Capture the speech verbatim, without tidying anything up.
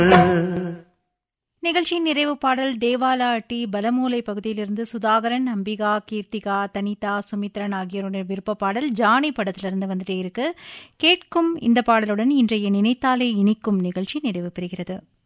நிகழ்ச்சியின் நிறைவு பாடல் தேவாலா டி பலமூலை பகுதியிலிருந்து சுதாகரன், அம்பிகா, கீர்த்திகா, தனிதா, சுமித்ரன் ஆகியோருடைய விருப்ப பாடல் ஜானி படத்திலிருந்து வந்துட்டே இருக்கு. கேட்கும் இந்த பாடலுடன் இன்றைய நினைத்தாலே இனிக்கும் நிகழ்ச்சி நிறைவு பெறுகிறது.